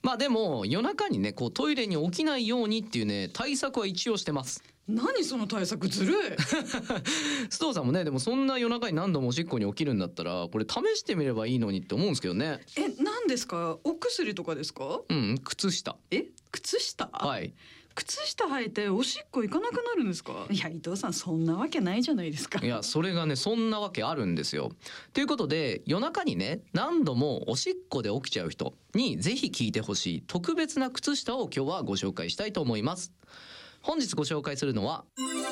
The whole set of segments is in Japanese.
まあでも夜中にねこうトイレに起きないようにっていうね対策は一応してます。 何その対策ずるい須藤さんもねでもそんな夜中に何度もおしっこに起きるんだったらこれ試してみればいいのにって思うんですけどね。 何ですか？お薬とかですか？ 靴下。 靴下？ はい。 靴下履いておしっこ行かなくなるんですか？いや伊藤さんそんなわけないじゃないですか。 いやそれがねそんなわけあるんですよ。ということで夜中にね何度もおしっこで起きちゃう人にぜひ聞いてほしい特別な靴下を今日はご紹介したいと思います。本日ご紹介するのは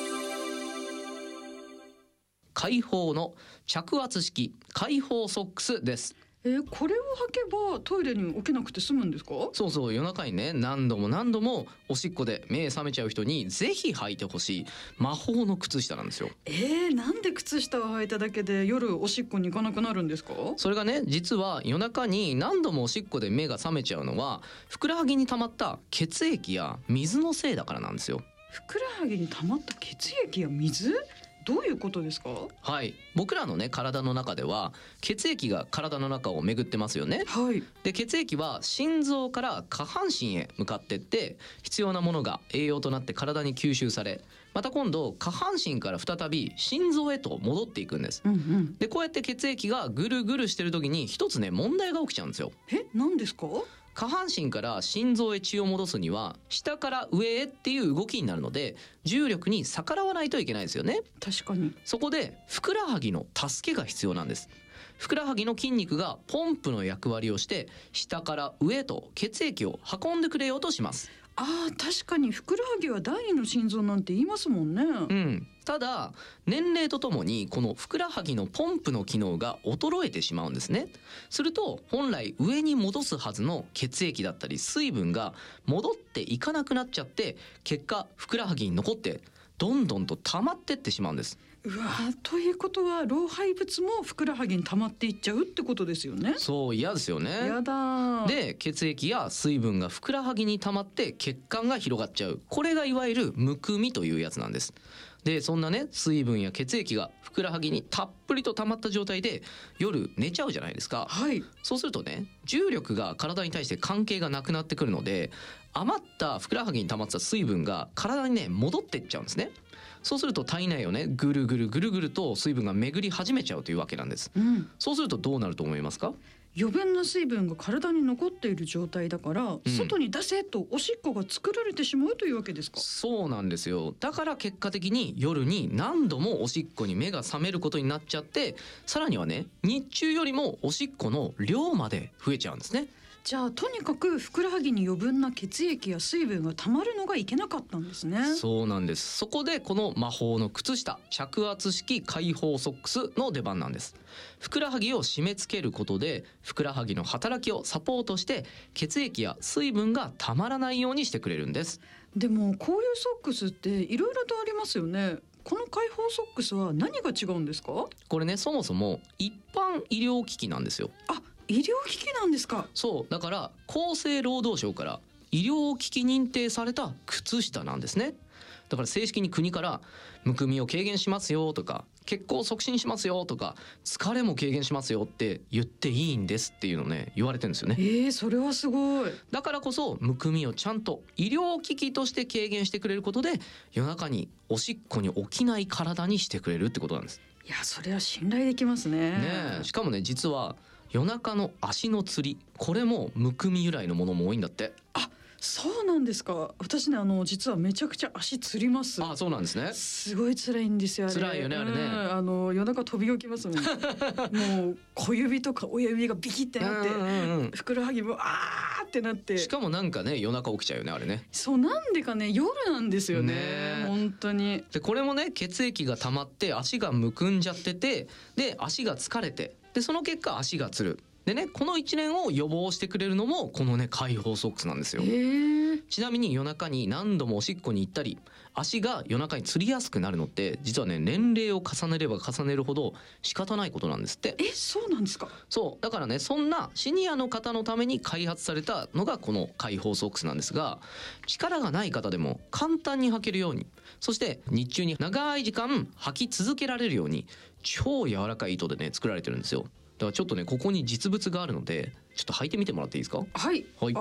開放の着圧式開放ソックスです。 これを履けばトイレに起きなくて済むんですか？ そうそう夜中にね何度も何度もおしっこで目覚めちゃう人にぜひ履いてほしい魔法の靴下なんですよ。 なんで靴下を履いただけで夜おしっこに行かなくなるんですか？ それがね実は夜中に何度もおしっこで目が覚めちゃうのはふくらはぎに溜まった血液や水のせいだからなんですよ。 ふくらはぎに溜まった血液や水？どういうことですか？ はい、僕らのね体の中では血液が体の中を巡ってますよね。 はい。 で血液は心臓から下半身へ向かってって必要なものが栄養となって体に吸収されまた今度下半身から再び心臓へと戻っていくんです。でこうやって血液がぐるぐるしてる時に一つね問題が起きちゃうんですよ。 何ですか？ 下半身から心臓へ血を戻すには下から上へっていう動きになるので重力に逆らわないといけないですよね。 確かに。 そこでふくらはぎの助けが必要なんです。ふくらはぎの筋肉がポンプの役割をして下から上へと血液を運んでくれようとします。 確かにふくらはぎは第二の心臓なんて言いますもんね。 ただ年齢とともにこのふくらはぎのポンプの機能が衰えてしまうんですね。すると本来上に戻すはずの血液だったり水分が戻っていかなくなっちゃって結果ふくらはぎに残ってどんどんと溜まってってしまうんです。 ということは老廃物もふくらはぎに溜まっていっちゃうってことですよね。 そう嫌ですよね。 やだ。 で血液や水分がふくらはぎに溜まって血管が広がっちゃうこれがいわゆるむくみというやつなんです。でそんなね水分や血液がふくらはぎにたっぷりと溜まった状態で夜寝ちゃうじゃないですか。そうするとね重力が体に対して関係がなくなってくるので余ったふくらはぎに溜まった水分が体にね戻ってっちゃうんですね。そうすると体内をねぐるぐるぐるぐると水分が巡り始めちゃうというわけなんです。そうするとどうなると思いますか？ 余分な水分が体に残っている状態だから、外に出せとおしっこが作られてしまうというわけですか？ そうなんですよ。だから結果的に夜に何度もおしっこに目が覚めることになっちゃってさらにはね日中よりもおしっこの量まで増えちゃうんですね。 じゃあとにかくふくらはぎに余分な血液や水分がたまるのがいけなかったんですね。 そうなんです。そこでこの魔法の靴下着圧式開放ソックスの出番なんです。ふくらはぎを締め付けることでふくらはぎの働きをサポートして血液や水分がたまらないようにしてくれるんです。 でもこういうソックスっていろいろとありますよね。この開放ソックスは何が違うんですか？ これねそもそも一般医療機器なんですよ。 医療機器なんですか？ そうだから厚生労働省から医療機器認定された靴下なんですね。だから正式に国からむくみを軽減しますよとか血行を促進しますよとか疲れも軽減しますよって言っていいんですっていうのね言われてるんですよね。 それはすごい。だからこそむくみをちゃんと医療機器として軽減してくれることで夜中におしっこに起きない体にしてくれるってことなんです。 いやそれは信頼できますね。 しかもね実は夜中の足のつりこれもむくみ由来のものも多いんだって。 そうなんですか。私ね実はめちゃくちゃ足つります。 そうなんですね。 すごい辛いんですよ。 辛いよねあれね。 夜中飛び起きますもんもう小指とか親指がビキってなってふくらはぎもってなって。 しかもなんかね夜中起きちゃうよねあれね。 そうなんでかね夜なんですよね本当に。 でこれもね血液が溜まって足がむくんじゃっててで足が疲れてでその結果足がつる。でねこの一連を予防してくれるのもこのね開放ソックスなんですよ。ちなみに夜中に何度もおしっこに行ったり足が夜中につりやすくなるのって実はね年齢を重ねれば重ねるほど仕方ないことなんですって。 そうなんですか？ そうだからねそんなシニアの方のために開発されたのがこの開放ソックスなんですが力がない方でも簡単に履けるようにそして日中に長い時間履き続けられるように超柔らかい糸でね作られてるんですよ。だからちょっとねここに実物があるのでちょっと履いてみてもらっていいですか？ はい。